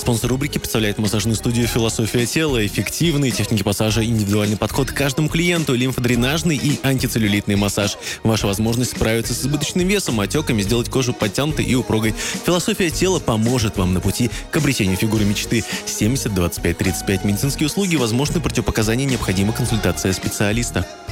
Спонсор рубрики представляет массажную студию «Философия тела». Эффективные техники массажа, индивидуальный подход к каждому клиенту, лимфодренажный и антицеллюлитный массаж. Ваша возможность справиться с избыточным весом, отеками, сделать кожу подтянутой и упругой. «Философия тела» поможет вам на пути к обретению фигуры мечты. 70 25 35. Медицинские услуги, возможны противопоказания, необходима консультация специалиста.